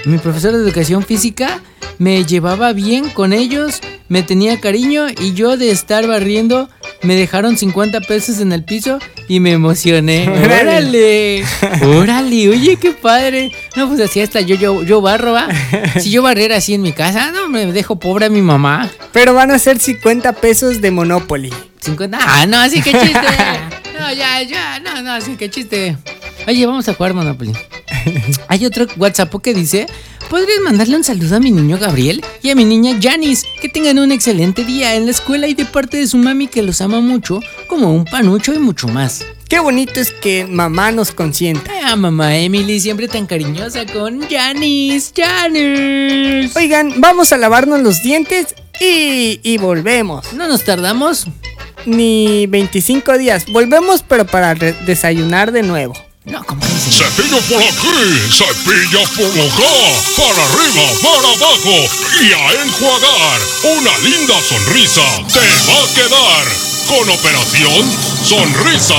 Mi profesor de educación física me llevaba bien con ellos, me tenía cariño y yo de estar barriendo me dejaron 50 pesos en el piso y me emocioné. ¡Órale! ¡Órale! Oye, qué padre. No, pues así hasta yo barro, ¿va? Si yo barriera así en mi casa, no, me dejo pobre a mi mamá. Pero van a ser 50 pesos de Monopoly. 50. Ah, no, así que chiste. No, ya, no, así que chiste. Oye, vamos a jugar Monopoly. Hay otro WhatsApp que dice: ¿podrías mandarle un saludo a mi niño Gabriel y a mi niña Janice? Que tengan un excelente día en la escuela y de parte de su mami, que los ama mucho, como un panucho y mucho más. Qué bonito es que mamá nos consienta. Mamá Emily, siempre tan cariñosa con Janice. Oigan, vamos a lavarnos los dientes y volvemos. ¿No nos tardamos? Ni 25 días. Volvemos, pero para desayunar de nuevo. No, ¿cómo dicen? Cepillo por aquí, cepilla por acá, para arriba, para abajo y a enjuagar. Una linda sonrisa te va a quedar con Operación Sonrisa.